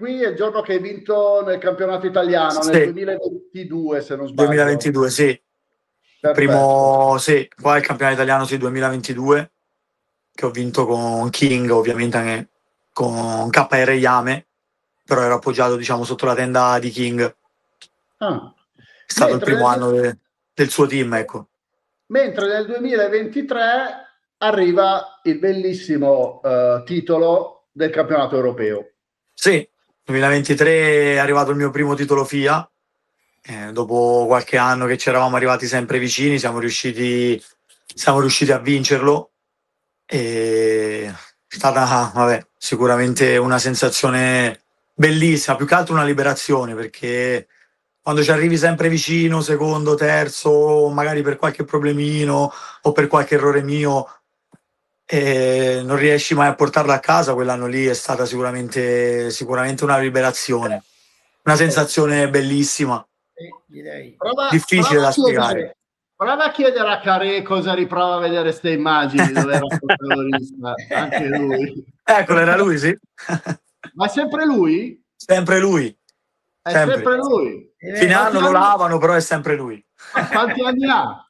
qui è il giorno che hai vinto nel campionato italiano, Sì. nel 2022 se non sbaglio. 2022, sì. Il primo, sì, qua il campionato italiano, sì, 2022, che ho vinto con King, ovviamente anche con KR Yame, però ero appoggiato, diciamo, sotto la tenda di King. Ah. È stato il primo anno del suo team, ecco. Mentre nel 2023 arriva il bellissimo titolo del campionato europeo. Sì, nel 2023 è arrivato il mio primo titolo FIA. Dopo qualche anno che ci eravamo arrivati sempre vicini, siamo riusciti a vincerlo. E è stata, vabbè, sicuramente una sensazione bellissima, più che altro una liberazione, perché quando ci arrivi sempre vicino, secondo, terzo, magari per qualche problemino o per qualche errore mio, e non riesci mai a portarla a casa, quell'anno lì è stata sicuramente una liberazione, una sensazione bellissima, difficile da spiegare. Prova a chiedere a Caré cosa riprova a vedere queste immagini dove era il protagonista, anche lui. Eccolo, era lui, sì. Ma sempre lui? Sempre lui. È sempre lui. Fine anno lo lavano, però è sempre lui. Quanti anni ha?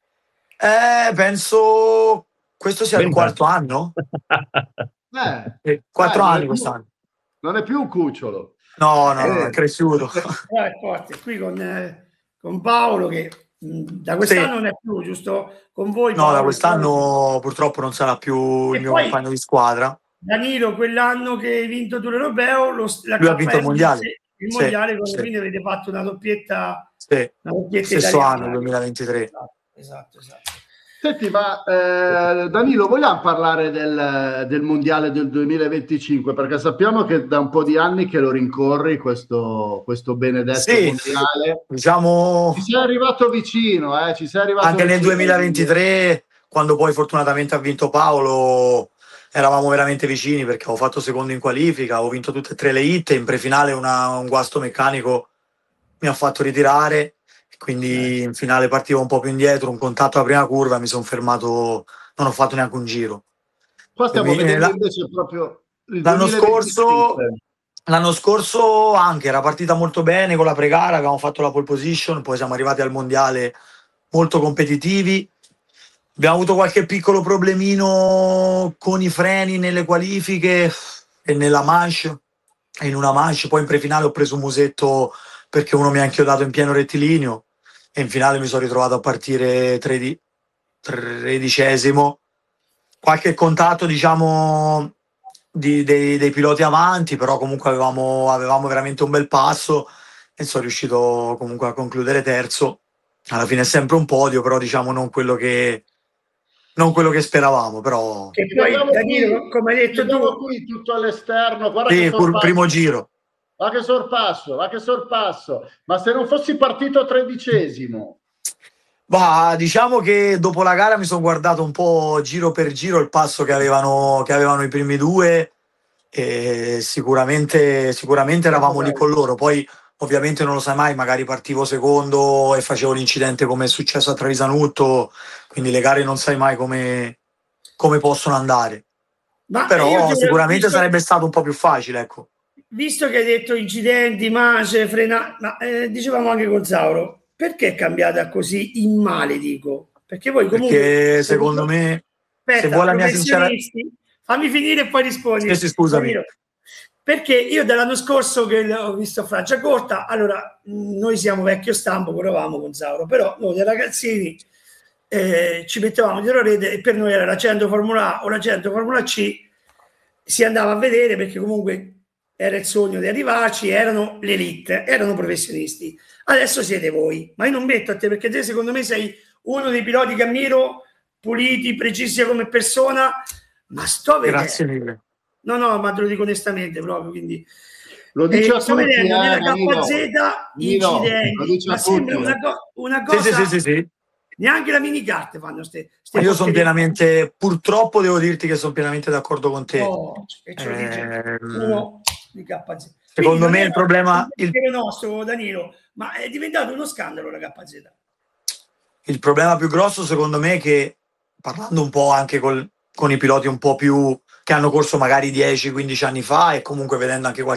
Penso questo sia il quarto anno. 4 anni quest'anno. Non è più un cucciolo. No, è cresciuto. È forte. Qui con Paolo che da quest'anno non è più, giusto? Con voi no, Paolo, da quest'anno purtroppo non sarà più il mio compagno di squadra. Danilo, quell'anno che hai vinto tu l'Europeo, lui ha vinto il mondiale. Il mondiale, quindi avete fatto una doppietta. Sì, stesso anno, 2023. Esatto. Senti, ma Danilo, vogliamo parlare del mondiale del 2025? Perché sappiamo che da un po' di anni che lo rincorri questo benedetto mondiale. Diciamo, ci sei arrivato vicino, ci sei arrivato anche nel 2023, quando poi fortunatamente ha vinto Paolo, eravamo veramente vicini perché avevo fatto secondo in qualifica, ho vinto tutte e 3 le hit, in prefinale un guasto meccanico mi ha fatto ritirare. Quindi in finale partivo un po' più indietro, un contatto alla prima curva, mi sono fermato, non ho fatto neanche un giro. Qua stiamo vedendo invece proprio il l'anno scorso anche era partita molto bene con la pre-gara, avevamo fatto la pole position, poi siamo arrivati al mondiale molto competitivi. Abbiamo avuto qualche piccolo problemino con i freni nelle qualifiche e nella manche, e in una manche, poi in prefinale ho preso un musetto perché uno mi ha inchiodato in pieno rettilineo e in finale mi sono ritrovato a partire 13esimo. Qualche contatto, diciamo, dei piloti avanti, però comunque avevamo veramente un bel passo e sono riuscito comunque a concludere terzo. Alla fine è sempre un podio, però diciamo non quello che speravamo, però. Che poi Danilo, come hai detto tu, qui tutto all'esterno, guarda che primo giro. Va che sorpasso. Ma se non fossi partito 13esimo? Diciamo che dopo la gara mi sono guardato un po' giro per giro il passo che avevano i primi due e sicuramente eravamo lì con loro. Poi ovviamente non lo sai mai, magari partivo secondo e facevo l'incidente come è successo a Travisanutto, quindi le gare non sai mai come possono andare. Però sicuramente sarebbe stato un po' più facile, ecco. Visto che hai detto incidenti, manche, dicevamo anche con Sauro, perché è cambiata così in male, dico? Perché voi comunque... Perché secondo me... Aspetta, se vuoi la mia sincera... Fammi finire e poi rispondi. Sì, scusami. Perché io dall'anno scorso che ho visto Franciacorta, allora noi siamo vecchio stampo, correvamo con Sauro, però noi da ragazzini ci mettevamo dietro la rete e per noi era la 100 Formula A o la 100 Formula C, si andava a vedere perché comunque era il sogno di arrivarci, erano l'elite, erano professionisti. Adesso siete voi, ma io non metto a te perché te secondo me sei uno dei piloti che ammiro, puliti, precisi come persona, ma sto vedendo... Grazie mille. No, ma te lo dico onestamente proprio, quindi... Lo dice a sto tutti, vedendo nella KZ incidenti, ma sembra una cosa... Sì. Neanche la minicarte fanno ste ma io sono pienamente, purtroppo devo dirti che sono pienamente d'accordo con te. Ce lo dice uno di KZ. Secondo me il problema... Il nostro, Danilo, ma è diventato uno scandalo la KZ. Il problema più grosso secondo me è che, parlando un po' anche con i piloti un po' più che hanno corso magari 10-15 anni fa e comunque vedendo anche qualche